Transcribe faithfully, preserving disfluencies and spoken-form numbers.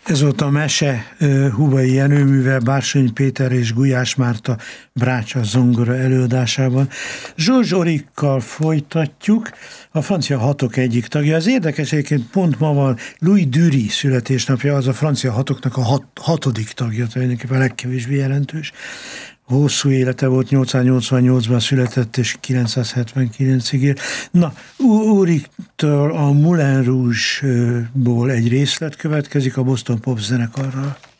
Ez volt a mese Hubai Jenőműve, Bársony Péter és Gulyás Márta brácsa zongora előadásában. Georges Auric-kal folytatjuk, a francia hatok egyik tagja. Az érdekes, egyébként pont ma van Louis Dury születésnapja, az a francia hatoknak a hat, hatodik tagja, tulajdonképpen a legkevésbé jelentős. Hosszú élete volt, nyolcszáznyolcvannyolcban született, és kilencszázhetvenkilencig élt. Na, Auric-től a Moulin Rouge-ból egy részlet következik a Boston Pop zenekarral.